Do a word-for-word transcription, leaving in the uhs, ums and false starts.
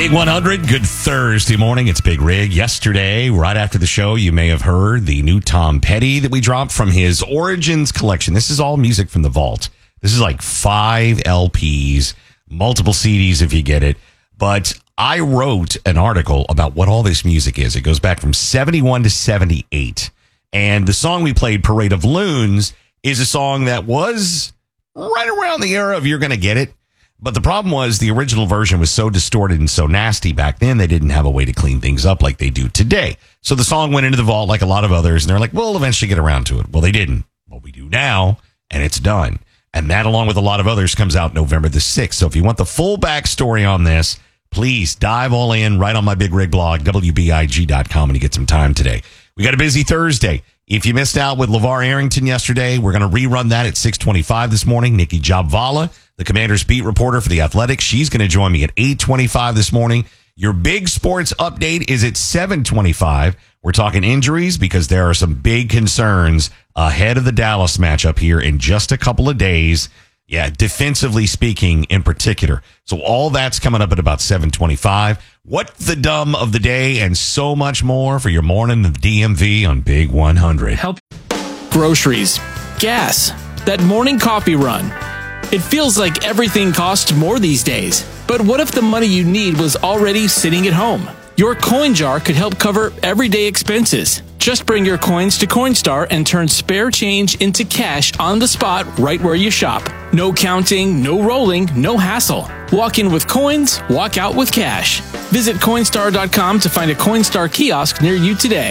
Big one hundred, good Thursday morning. It's Big Rig. Yesterday, right after the show, you may have heard the new Tom Petty that we dropped from his Origins collection. This is all music from the vault. This is like five L Ps, multiple C Ds if you get it. But I wrote an article about what all this music is. It goes back from seventy-one to seventy-eight. And the song we played, Parade of Loons, is a song that was right around the era of You're Gonna Get It. But the problem was the original version was so distorted and so nasty back then, they didn't have a way to clean things up like they do today. So the song went into the vault like a lot of others, and they're like, we'll eventually get around to it. Well, they didn't. Well, we do now, and it's done. And that, along with a lot of others, comes out November the sixth. So if you want the full backstory on this, please dive all in right on my Big Rig blog, W B I G dot com, and you get some time today. We got a busy Thursday. If you missed out with LeVar Arrington yesterday, we're going to rerun that at six twenty-five this morning. Nikki Jobvala, the Commander's beat reporter for the Athletics, she's going to join me at eight twenty-five this morning. Your big sports update is at seven twenty-five. We're talking injuries because there are some big concerns ahead of the Dallas matchup here in just a couple of days. Yeah, defensively speaking in particular. So all that's coming up at about seven twenty-five. What the dumb of the day and so much more for your morning of D M V on Big one hundred. Help. Groceries, gas, that morning coffee run. It feels like everything costs more these days. But what if the money you need was already sitting at home? Your coin jar could help cover everyday expenses. Just bring your coins to Coinstar and turn spare change into cash on the spot right where you shop. No counting, no rolling, no hassle. Walk in with coins, walk out with cash. Visit Coinstar dot com to find a Coinstar kiosk near you today.